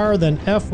R than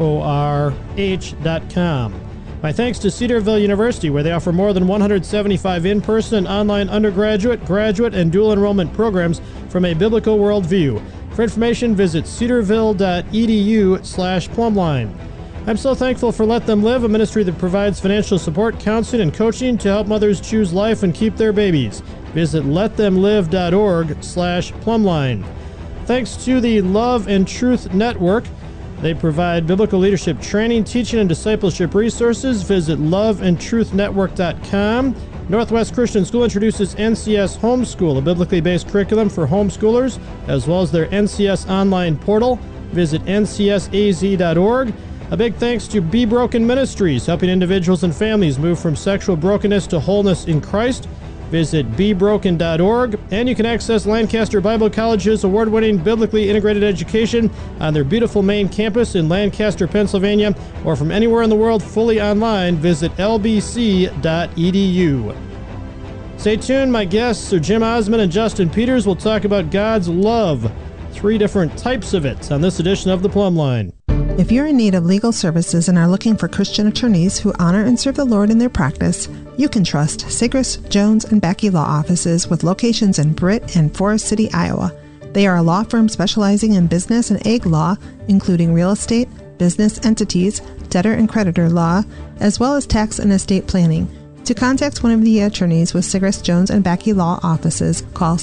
FORH.com. My thanks to Cedarville University, where they offer more than 175 in-person and online undergraduate, graduate, and dual enrollment programs from a biblical worldview. For information, visit cedarville.edu/plumline. I'm so thankful for Let Them Live, a ministry that provides financial support, counseling, and coaching to help mothers choose life and keep their babies. Visit letthemlive.org/plumline. Thanks to the Love and Truth Network. They provide biblical leadership training, teaching, and discipleship resources. Visit loveandtruthnetwork.com. Northwest Christian School introduces NCS Homeschool, a biblically based curriculum for homeschoolers, as well as their NCS online portal. Visit ncsaz.org. A big thanks to Be Broken Ministries, helping individuals and families move from sexual brokenness to wholeness in Christ. Visit BeBroken.org, and you can access Lancaster Bible College's award-winning biblically integrated education on their beautiful main campus in Lancaster, Pennsylvania, or from anywhere in the world fully online. Visit lbc.edu. Stay tuned. My guests are Jim Osman and Justin Peters. We'll talk about God's love, 3 different types of it, on this edition of The Plumb Line. If you're in need of legal services and are looking for Christian attorneys who honor and serve the Lord in their practice, you can trust Sigrist, Jones, and Backey Law Offices with locations in Britt and Forest City, Iowa. They are a law firm specializing in business and ag law, including real estate, business entities, debtor and creditor law, as well as tax and estate planning. To contact one of the attorneys with Sigrist, Jones, and Backey Law Offices, call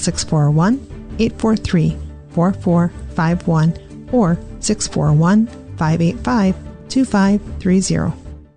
641-843-4451 or 641-585-2530.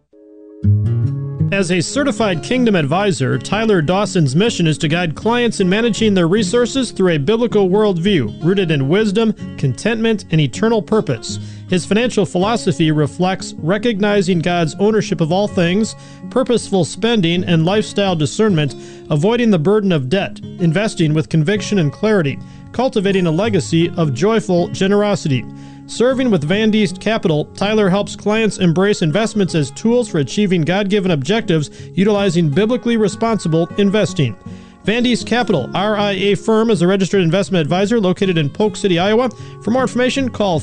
As a certified Kingdom advisor, Tyler Dawson's mission is to guide clients in managing their resources through a biblical worldview rooted in wisdom, contentment, and eternal purpose. His financial philosophy reflects recognizing God's ownership of all things, purposeful spending, and lifestyle discernment, avoiding the burden of debt, investing with conviction and clarity, cultivating a legacy of joyful generosity. Serving with Van Diest Capital, Tyler helps clients embrace investments as tools for achieving God-given objectives utilizing biblically responsible investing. Van Diest Capital, RIA firm, is a registered investment advisor located in Polk City, Iowa. For more information, call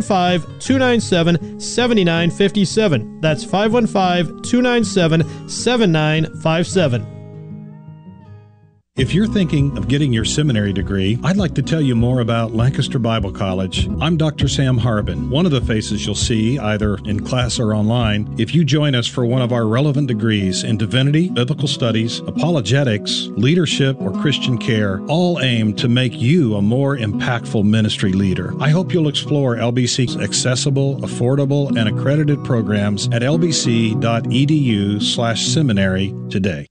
515-297-7957. That's 515-297-7957. If you're thinking of getting your seminary degree, I'd like to tell you more about Lancaster Bible College. I'm Dr. Sam Harbin, one of the faces you'll see either in class or online if you join us for one of our relevant degrees in divinity, biblical studies, apologetics, leadership, or Christian care, all aimed to make you a more impactful ministry leader. I hope you'll explore LBC's accessible, affordable, and accredited programs at lbc.edu/seminary today.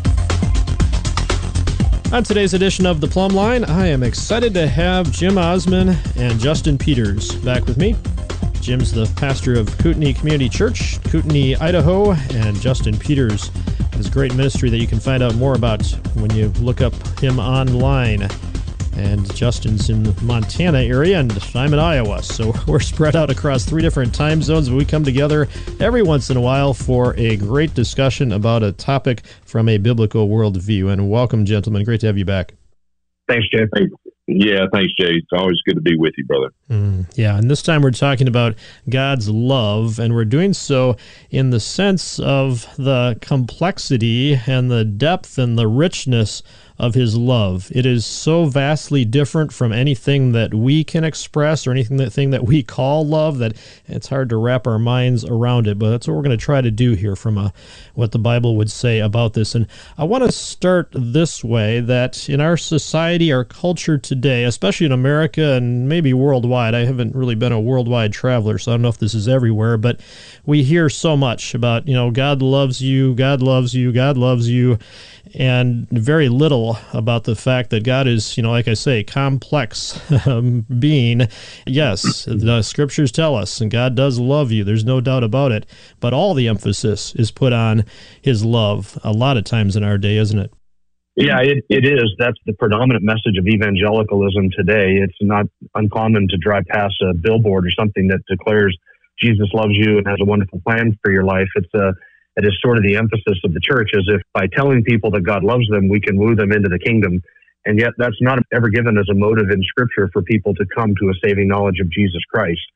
On today's edition of The Plumb Line, I am excited to have Jim Osman and Justin Peters back with me. Jim's the pastor of Kootenai Community Church, Kootenai, Idaho, and Justin Peters has a great ministry that you can find out more about when you look up him online. And Justin's in the Montana area, and I'm in Iowa, so we're spread out across 3 different time zones, but we come together every once in a while for a great discussion about a topic from a biblical worldview. And welcome, gentlemen. Great to have you back. Thanks, Jay. Yeah, thanks, Jay. It's always good to be with you, brother. Yeah, and this time we're talking about God's love, and we're doing so in the sense of the complexity and the depth and the richness of his love. It is so vastly different from anything that we can express or anything that we call love that it's hard to wrap our minds around it. But that's what we're going to try to do here from what the Bible would say about this. And I want to start this way, that in our society, our culture today, especially in America and maybe worldwide, I haven't really been a worldwide traveler, so I don't know if this is everywhere, but we hear so much about, God loves you, God loves you, God loves you, and very little about the fact that God is, like I say, complex being. Yes, the scriptures tell us, and God does love you. There's no doubt about it. But all the emphasis is put on his love a lot of times in our day, isn't it? Yeah, it is. That's the predominant message of evangelicalism today. It's not uncommon to drive past a billboard or something that declares Jesus loves you and has a wonderful plan for your life. It is sort of the emphasis of the church, as if by telling people that God loves them, we can woo them into the kingdom. And yet that's not ever given as a motive in Scripture for people to come to a saving knowledge of Jesus Christ.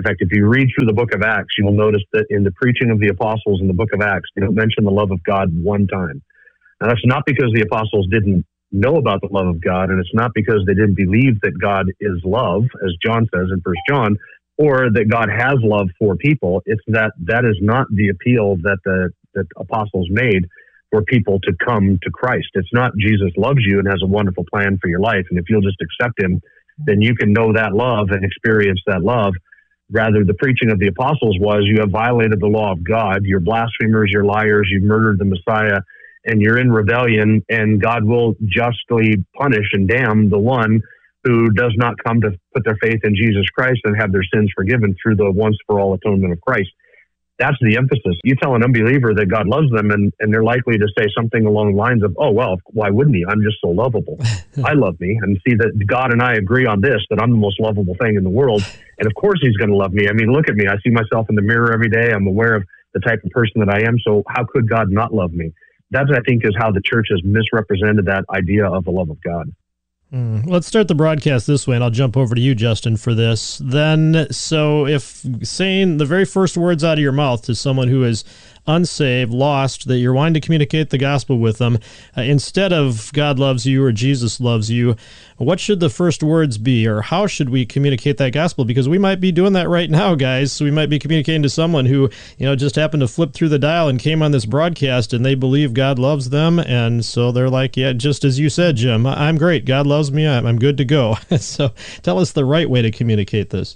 In fact, if you read through the book of Acts, you will notice that in the preaching of the apostles in the book of Acts, they don't mention the love of God one time. Now, that's not because the apostles didn't know about the love of God, and it's not because they didn't believe that God is love, as John says in 1 John, or that God has love for people. It's that is not the appeal that the apostles made for people to come to Christ. It's not Jesus loves you and has a wonderful plan for your life, and if you'll just accept him, then you can know that love and experience that love. Rather, the preaching of the apostles was, you have violated the law of God, you're blasphemers, you're liars, you've murdered the Messiah, and you're in rebellion, and God will justly punish and damn the one who does not come to put their faith in Jesus Christ and have their sins forgiven through the once-for-all atonement of Christ. That's the emphasis. You tell an unbeliever that God loves them, and they're likely to say something along the lines of, oh, well, why wouldn't he? I'm just so lovable. I love me, and see that God and I agree on this, that I'm the most lovable thing in the world, and of course he's going to love me. I mean, look at me. I see myself in the mirror every day. I'm aware of the type of person that I am, so how could God not love me? That, I think, is how the church has misrepresented that idea of the love of God. Let's start the broadcast this way, and I'll jump over to you, Justin, for this. Then, so if saying the very first words out of your mouth to someone who is unsaved, lost, that you're wanting to communicate the gospel with them, instead of God loves you or Jesus loves you, what should the first words be, or how should we communicate that gospel? Because we might be doing that right now, guys. So we might be communicating to someone who, just happened to flip through the dial and came on this broadcast, and they believe God loves them, and so they're like, yeah, just as you said, Jim, I'm great. God loves me. I'm good to go. So tell us the right way to communicate this.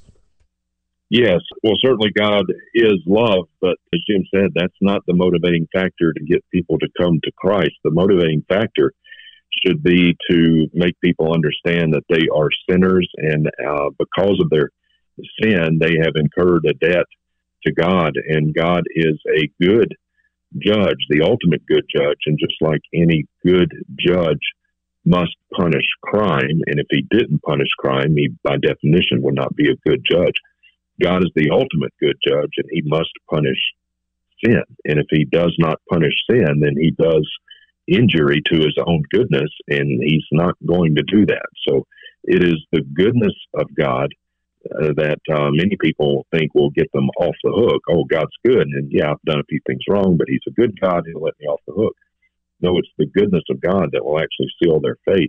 Yes. Well, certainly God is love, but as Jim said, that's not the motivating factor to get people to come to Christ. The motivating factor should be to make people understand that they are sinners, and because of their sin, they have incurred a debt to God, and God is a good judge, the ultimate good judge, and just like any good judge must punish crime, and if he didn't punish crime, he by definition would not be a good judge. God is the ultimate good judge, and he must punish sin. And if he does not punish sin, then he does injury to his own goodness, and he's not going to do that. So it is the goodness of God that many people think will get them off the hook. Oh, God's good, and yeah, I've done a few things wrong, but he's a good God, he'll let me off the hook. No, it's the goodness of God that will actually seal their fate.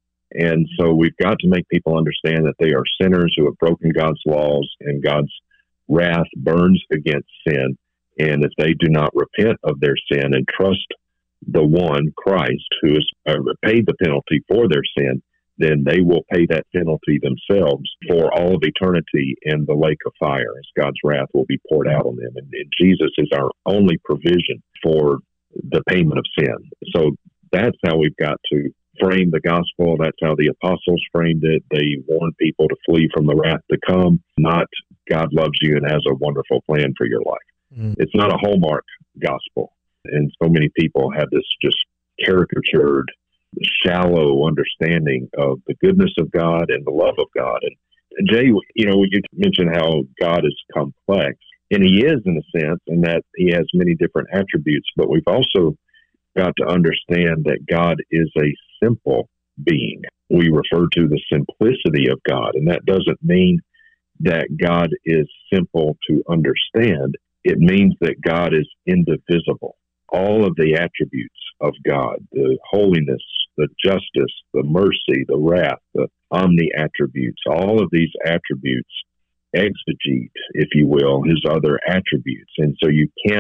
And so we've got to make people understand that they are sinners who have broken God's laws, and God's wrath burns against sin. And if they do not repent of their sin and trust the one, Christ, who has paid the penalty for their sin, then they will pay that penalty themselves for all of eternity in the lake of fire, as God's wrath will be poured out on them. And Jesus is our only provision for the payment of sin. So that's how we've got to frame the gospel. That's how the apostles framed it. They warned people to flee from the wrath to come, not God loves you and has a wonderful plan for your life. It's not a Hallmark gospel. And so many people have this just caricatured, shallow understanding of the goodness of God and the love of God. And Jay, you mentioned how God is complex, and he is in a sense, in that he has many different attributes, but we've also got to understand that God is a simple being. We refer to the simplicity of God, and that doesn't mean that God is simple to understand. It means that God is indivisible. All of the attributes of God, the holiness, the justice, the mercy, the wrath, the omni-attributes, all of these attributes exegete, if you will, his other attributes. And so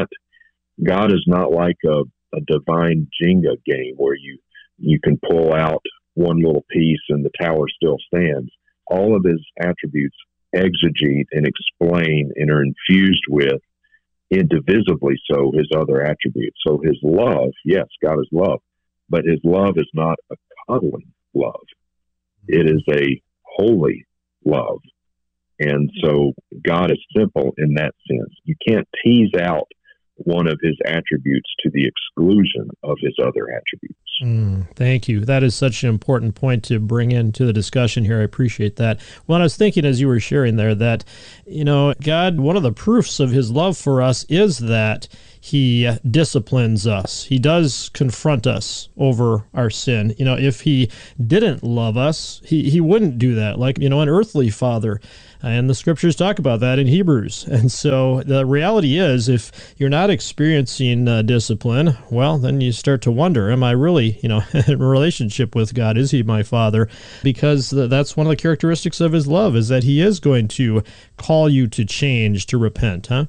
God is not like a divine Jenga game where you can pull out one little piece and the tower still stands. All of his attributes exegete and explain and are infused with, indivisibly so, his other attributes. So his love, yes, God is love, but his love is not a coddling love. It is a holy love. And so God is simple in that sense. You can't tease out one of his attributes to the exclusion of his other attributes. Thank you. That is such an important point to bring into the discussion here. I appreciate that. Well, I was thinking as you were sharing there that, God, one of the proofs of his love for us is that he disciplines us. He does confront us over our sin. If he didn't love us, he wouldn't do that, like, an earthly father. And the scriptures talk about that in Hebrews. And so the reality is, if you're not experiencing discipline, well, then you start to wonder, am I really, in a relationship with God? Is he my father? Because that's one of the characteristics of his love, is that he is going to call you to change, to repent, huh?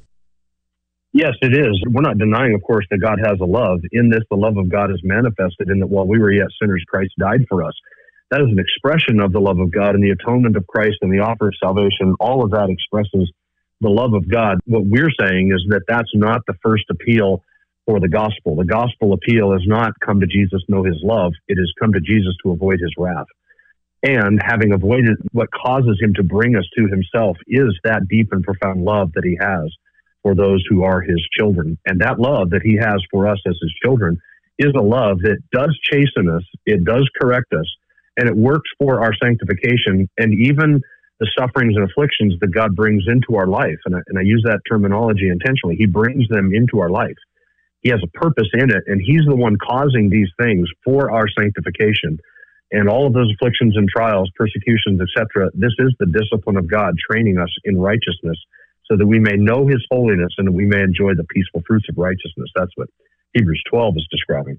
Yes, it is. We're not denying, of course, that God has a love. In this, the love of God is manifested in that while we were yet sinners, Christ died for us. That is an expression of the love of God, and the atonement of Christ and the offer of salvation. All of that expresses the love of God. What we're saying is that that's not the first appeal for the gospel. The gospel appeal is not come to Jesus, know his love. It is come to Jesus to avoid his wrath. And having avoided what causes him to bring us to himself is that deep and profound love that he has for those who are his children. And that love that he has for us as his children is a love that does chasten us, it does correct us, and it works for our sanctification and even the sufferings and afflictions that God brings into our life. And I use that terminology intentionally. He brings them into our life. He has a purpose in it, and he's the one causing these things for our sanctification. And all of those afflictions and trials, persecutions, etc., this is the discipline of God training us in righteousness so that we may know his holiness and that we may enjoy the peaceful fruits of righteousness. That's what Hebrews 12 is describing.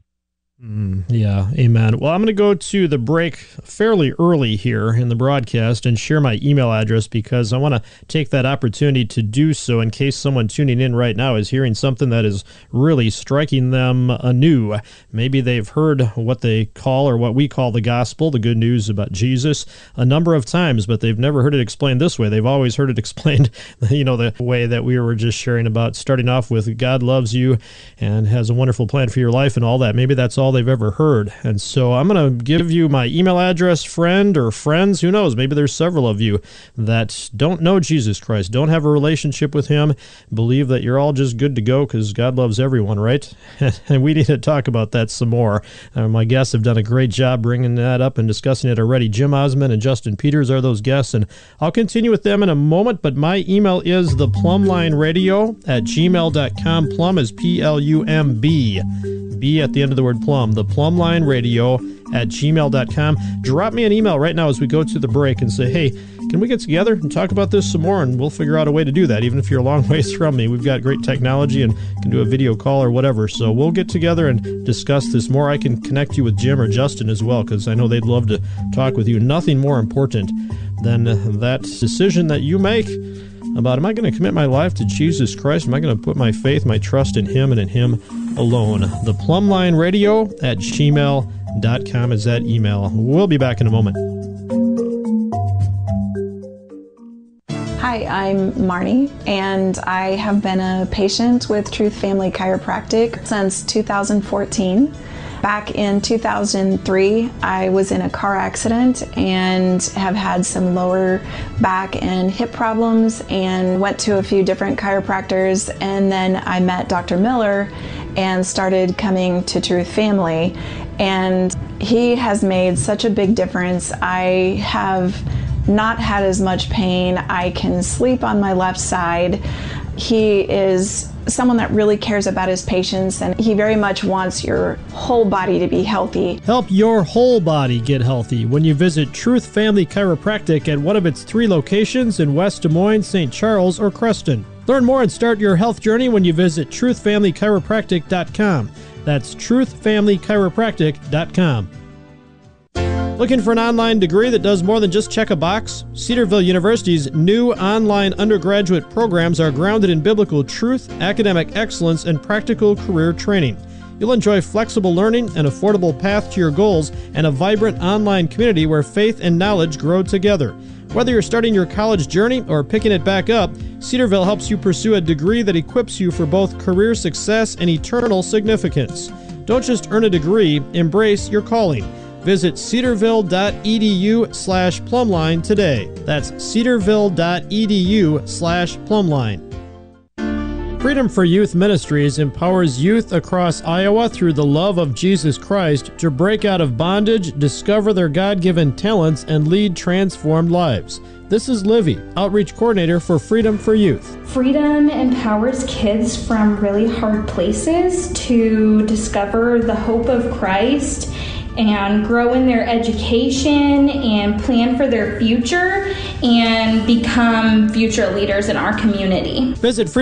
Yeah, amen. Well, I'm going to go to the break fairly early here in the broadcast and share my email address because I want to take that opportunity to do so in case someone tuning in right now is hearing something that is really striking them anew. Maybe they've heard what they call or what we call the gospel, the good news about Jesus, a number of times, but they've never heard it explained this way. They've always heard it explained, the way that we were just sharing about, starting off with God loves you and has a wonderful plan for your life and all that. Maybe that's all they've ever heard. And so I'm going to give you my email address, friend or friends. Who knows? Maybe there's several of you that don't know Jesus Christ, don't have a relationship with him, believe that you're all just good to go because God loves everyone, right? And we need to talk about that some more. My guests have done a great job bringing that up and discussing it already. Jim Osmond and Justin Peters are those guests, and I'll continue with them in a moment, but my email is theplumlineradio@gmail.com. Plum is P-L-U-M-B. B at the end of the word plum, theplumlineradio@gmail.com. Drop me an email right now as we go to the break and say, hey, can we get together and talk about this some more? And we'll figure out a way to do that, even if you're a long ways from me. We've got great technology and can do a video call or whatever. So we'll get together and discuss this more. I can connect you with Jim or Justin as well, because I know they'd love to talk with you. Nothing more important than that decision that you make about, am I going to commit my life to Jesus Christ? Am I going to put my faith, my trust in him and in him alone? theplumlineradio@gmail.com is that email. We'll be back in a moment. Hi, I'm Marnie, and I have been a patient with Truth Family Chiropractic since 2014. Back in 2003, I was in a car accident and have had some lower back and hip problems and went to a few different chiropractors, and then I met Dr. Miller and started coming to Truth Family, and he has made such a big difference. I have not had as much pain. I can sleep on my left side. He is someone that really cares about his patients, and he very much wants your whole body to be healthy. Help your whole body get healthy when you visit Truth Family Chiropractic at one of its 3 locations in West Des Moines, St. Charles, or Creston. Learn more and start your health journey when you visit truthfamilychiropractic.com. That's truthfamilychiropractic.com. Looking for an online degree that does more than just check a box? Cedarville University's new online undergraduate programs are grounded in biblical truth, academic excellence, and practical career training. You'll enjoy flexible learning, an affordable path to your goals, and a vibrant online community where faith and knowledge grow together. Whether you're starting your college journey or picking it back up, Cedarville helps you pursue a degree that equips you for both career success and eternal significance. Don't just earn a degree, embrace your calling. Visit cedarville.edu/plumline today. That's cedarville.edu/plumline. Freedom for Youth Ministries empowers youth across Iowa through the love of Jesus Christ to break out of bondage, discover their God-given talents, and lead transformed lives. This is Livy, Outreach Coordinator for Freedom for Youth. Freedom empowers kids from really hard places to discover the hope of Christ and grow in their education and plan for their future and become future leaders in our community. Visit